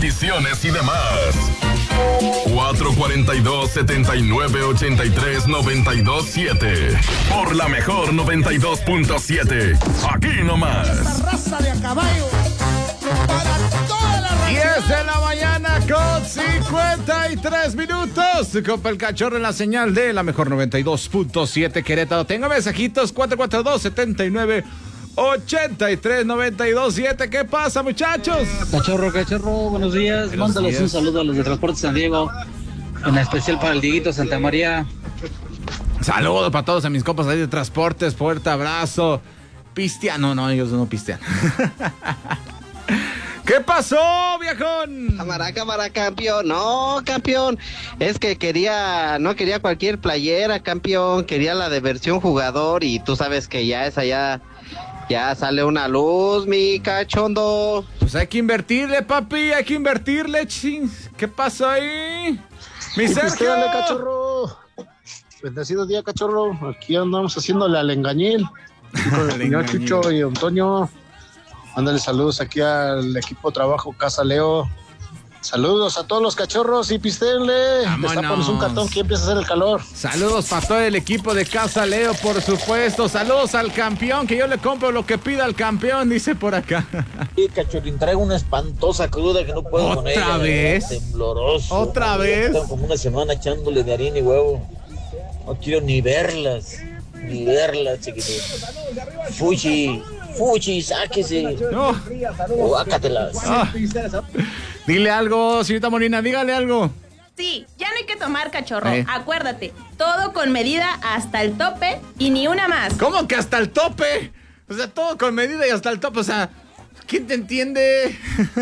repeticiones y demás. 442-7983-927. Por la mejor 92.7. Aquí nomás. Esta raza de a caballo. Para toda la raza. 10 de la mañana con 53 minutos. Copa el Cachorro en la señal de la mejor 92.7 Querétaro. Tengo mensajitos 442-7983-927. ¿Qué pasa, muchachos? Cachorro, buenos días. Mándales un saludo a los de Transporte San Diego, en especial para el Dieguito Santa María. Saludos para todos a mis compas ahí de Transportes. Fuerte abrazo. Pistean. No, ellos no pistean. ¿Qué pasó, viejón? Cámara, campeón. No, campeón. Es que no quería cualquier playera, campeón. Quería la de versión jugador y tú sabes que ya sale una luz, mi cachondo. Pues hay que invertirle, papi, ching. ¿Qué pasó ahí? Mi Sergio. Dale, cachorro. Bendecido día, cachorro. Aquí andamos haciéndole al engañil. Con el señor Chucho y Antonio. Mándale saludos aquí al equipo de trabajo Casa Leo. Saludos a todos los cachorros y pistenle. Destápanos un cartón que empieza a hacer el calor. Saludos para todo el equipo de Casa Leo, por supuesto. Saludos al campeón, que yo le compro lo que pida al campeón, dice por acá. Sí, cachorín, traigo una espantosa cruda que no puedo con ella. ¿Otra vez? Tembloroso. ¿Otra vez? Tengo como una semana echándole de harina y huevo. No quiero ni verlas, chiquitín. Fuchi, sáquese. No. Guácatelas. Dile algo, señorita Molina, dígale algo. Sí, ya no hay que tomar, cachorro. Acuérdate, todo con medida hasta el tope y ni una más. ¿Cómo que hasta el tope? O sea, todo con medida y hasta el tope. O sea, ¿quién te entiende?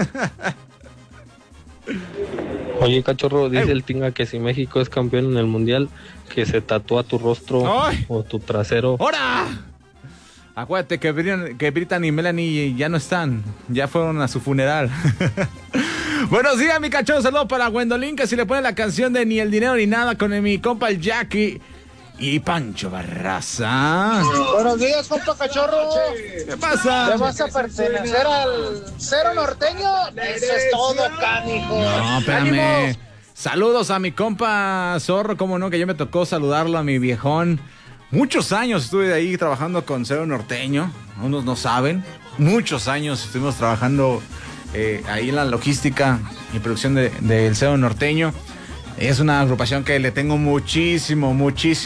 Oye, cachorro, dice el Tinga que si México es campeón en el mundial, que se tatúa tu rostro o tu trasero. ¡Hora! Acuérdate que Brittany y Melanie ya no están, ya fueron a su funeral. Buenos días, mi cachorro. Saludos para Gwendolyn, que si le pone la canción de Ni el dinero ni nada con mi compa el Jackie y Pancho Barraza. Buenos días, compa cachorro. ¿Qué pasa? ¿Le vas a pertenecer al Cero Norteño? Eso es todo, canijo. No, espérame. ¡Ánimos! Saludos a mi compa Zorro, cómo no, que yo me tocó saludarlo a mi viejón. Muchos años estuve ahí trabajando con Cero Norteño, unos no saben. Muchos años estuvimos trabajando ahí en la logística y producción del Cero Norteño. Es una agrupación que le tengo muchísimo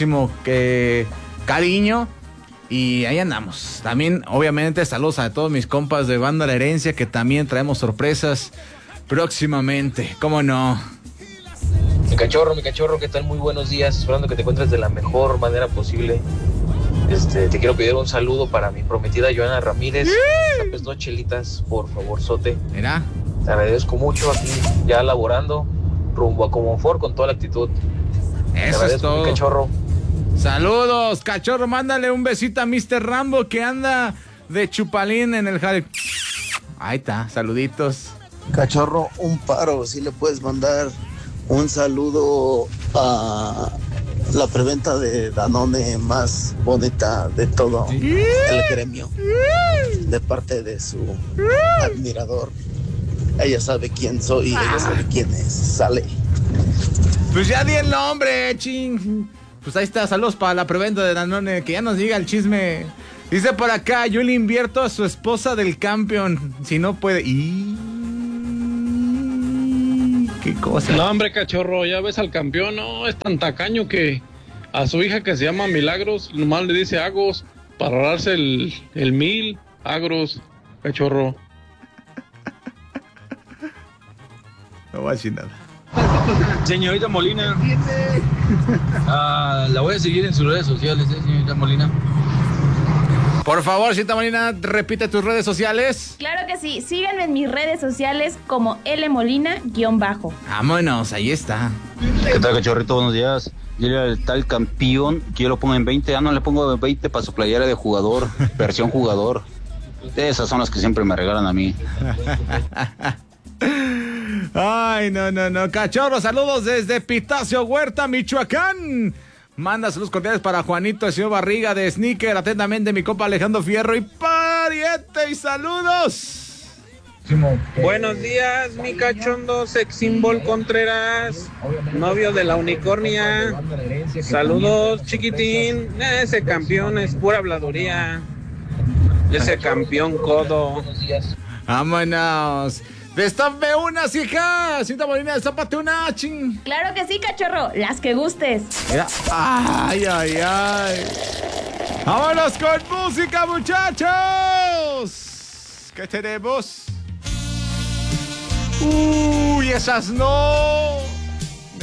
cariño. Y ahí andamos. También, obviamente, saludos a todos mis compas de Banda La Herencia, que también traemos sorpresas próximamente. ¿Cómo no? Mi cachorro, ¿qué tal? Muy buenos días. Esperando que te encuentres de la mejor manera posible. Te quiero pedir un saludo para mi prometida Joana Ramírez. Pues dos chelitas, por favor, sote. ¿Era? Te agradezco mucho aquí, ya laborando rumbo a Comonfort con toda la actitud. Eso es todo. Mi cachorro. Saludos, cachorro. Mándale un besito a Mr. Rambo, que anda de chupalín en el jale. Ahí está, saluditos. Cachorro, un paro, si le puedes mandar un saludo a la preventa de Danone más bonita de todo el gremio, de parte de su admirador. Ella sabe quién soy, ella sabe quién es. Sale. Pues ya di el nombre, ching. Pues ahí está, saludos para la preventa de Danone, que ya nos diga el chisme. Dice por acá, yo le invierto a su esposa del campeón, si no puede. ¿Qué cosa? No, hombre, cachorro, ya ves al campeón, no, es tan tacaño que a su hija que se llama Milagros, nomás le dice Agos, para ahorrarse el 1000 Agros, cachorro. No voy a decir nada. Señorita Molina, la voy a seguir en sus redes sociales, señorita Molina. Por favor, señorita Molina, repite tus redes sociales. Claro que sí, síganme en mis redes sociales como lmolina_. Vámonos, ahí está. ¿Qué tal, cachorrito? Buenos días. Dile al tal campeón que yo lo pongo en 20. No le pongo 20 para su playera de jugador, versión jugador. Esas son las que siempre me regalan a mí. Ay, no. Cachorro, saludos desde Pitacio Huerta, Michoacán. Manda saludos cordiales para Juanito, el señor Barriga de Sneaker. Atentamente, mi compa Alejandro Fierro y pariente y saludos. Buenos días, mi cachondo sex symbol Contreras, novio de la unicornia. Saludos, chiquitín. Ese campeón es pura habladuría. Ese campeón codo. Vámonos. Destapme unas, hija. Cinta Molina, destápate una, ching. Claro que sí, cachorro. Las que gustes. Mira. Ay, ay, ay. Vámonos con música, muchachos. ¿Qué tenemos? Uy, esas no.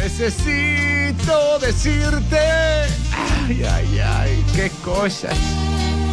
Necesito decirte. Ay, ay, ay. Qué cosas.